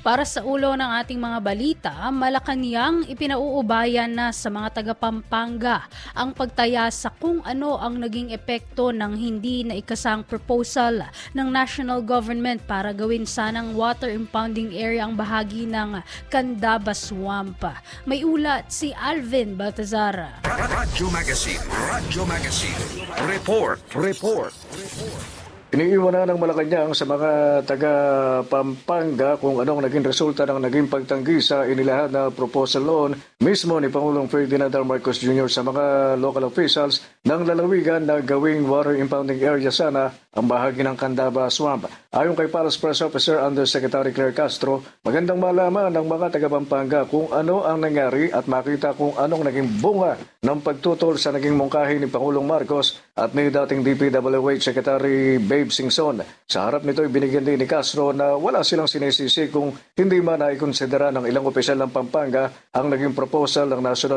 Para sa ulo ng ating mga balita, Malacanang ipinauubayan na sa mga taga Pampanga ang pagtaya sa kung ano ang naging epekto ng hindi naikasang proposal ng national government para gawin sanang water impounding area ang bahagi ng Candaba Swamp. May ulat si Alvin Baltazar. Radyo Magazine. Radyo Magazine. Report. Iniiwanan ng Malacanang sa mga taga Pampanga kung anong naging resulta ng naging pagtanggi sa inilahad na proposal noon mismo ni Pangulong Ferdinand R. Marcos Jr. sa mga local officials ng lalawigan na gawing water impounding area sana ang bahagi ng Candaba Swamp. Ayon kay Palace Press Officer Undersecretary Claire Castro, magandang malaman ng mga taga Pampanga kung ano ang nangyari at makita kung anong naging bunga ng pagtutol sa naging mungkahi ni Pangulong Marcos at ni dating DPWH Secretary Babe Singson. Sa harap nito, binigyan din ni Castro na wala silang sinisisi kung hindi man naikonsidera ng ilang opisyal ng Pampanga ang naging proposal ng National